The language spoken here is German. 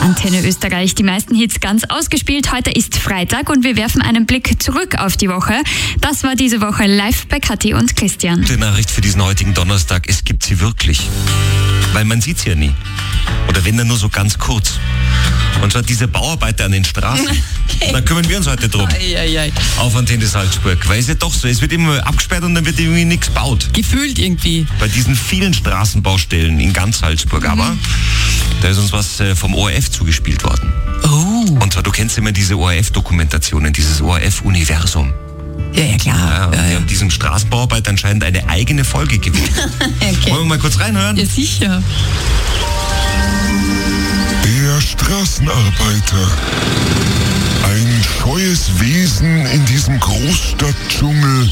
Antenne Österreich, die meisten Hits ganz ausgespielt. Heute ist Freitag und wir werfen einen Blick zurück auf die Woche. Das war diese Woche live bei Kathi und Christian. Gute Nachricht für diesen heutigen Donnerstag, es gibt sie wirklich. Weil man sieht sie ja nie. Oder wenn dann nur so ganz kurz. Und zwar diese Bauarbeiter an den Straßen. Da kümmern wir uns heute drum. Auf Antenne Salzburg. Weil es ja doch so, es wird immer abgesperrt und dann wird irgendwie nichts gebaut. Gefühlt irgendwie. Bei diesen vielen Straßenbaustellen in ganz Salzburg. Aber da ist uns was vom ORF zugespielt worden. Oh. Und zwar, du kennst immer diese ORF-Dokumentationen, dieses ORF-Universum. Ja, klar. Die haben diesen Straßenbauarbeit anscheinend eine eigene Folge gewählt. Okay. Wollen wir mal kurz reinhören? Ja, sicher. Der Straßenarbeiter. Ein scheues Wesen in diesem Großstadtdschungel.